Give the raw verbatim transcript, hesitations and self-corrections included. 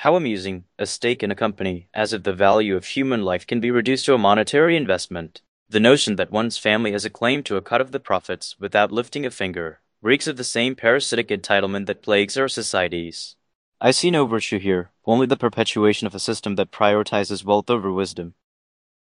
How amusing, a stake in a company, as if the value of human life can be reduced to a monetary investment. The notion that one's family has a claim to a cut of the profits without lifting a finger reeks of the same parasitic entitlement that plagues our societies. I see no virtue here, only the perpetuation of a system that prioritizes wealth over wisdom.